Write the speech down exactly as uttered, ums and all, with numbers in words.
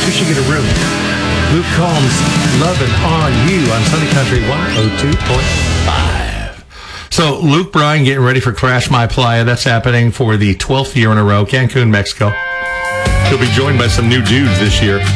We should get a room. Luke Combs, Lovin' on You on Sunday Country one oh two point five. So Luke Bryan getting ready for Crash My Playa. That's happening for the twelfth year in a row, Cancun, Mexico. He'll be joined by some new dudes this year.